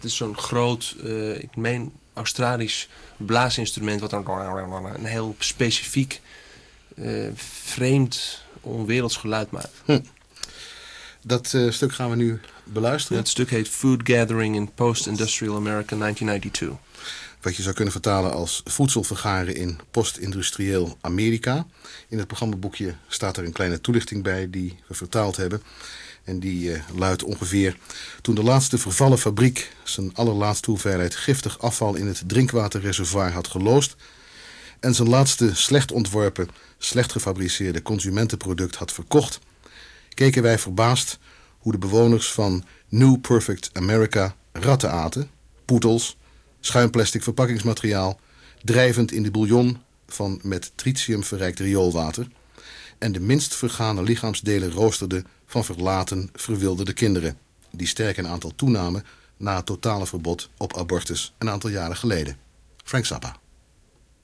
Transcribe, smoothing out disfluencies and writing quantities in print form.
Het is zo'n groot, ik meen Australisch blaasinstrument wat dan een heel specifiek, vreemd, onwerelds geluid maakt. Dat stuk gaan we nu beluisteren. Het stuk heet Food Gathering in Post-Industrial America 1992. Wat je zou kunnen vertalen als voedsel vergaren in post-industrieel Amerika. In het programmaboekje staat er een kleine toelichting bij die we vertaald hebben. En die luidt ongeveer: toen de laatste vervallen fabriek zijn allerlaatste hoeveelheid giftig afval in het drinkwaterreservoir had geloosd en zijn laatste slecht ontworpen, slecht gefabriceerde consumentenproduct had verkocht, keken wij verbaasd hoe de bewoners van New Perfect America ratten aten, poedels, schuimplastic verpakkingsmateriaal, drijvend in de bouillon van met tritium verrijkt rioolwater, en de minst vergane lichaamsdelen roosterden van verlaten, verwilderde kinderen, die sterk in aantal toenamen na het totale verbod op abortus een aantal jaren geleden. Frank Zappa.